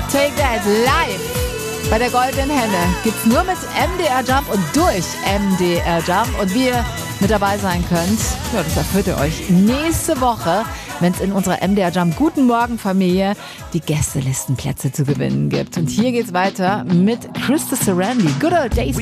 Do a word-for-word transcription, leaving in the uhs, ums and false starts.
Take That live bei der Goldenen Henne. Gibt's nur mit M D R Jump und durch M D R Jump. Und wie ihr mit dabei sein könnt, ja, das erfüllt ihr euch nächste Woche, wenn es in unserer M D R Jump Guten Morgen Familie die Gästelistenplätze zu gewinnen gibt. Und hier geht's weiter mit Krista Sarandon. Good Old Days.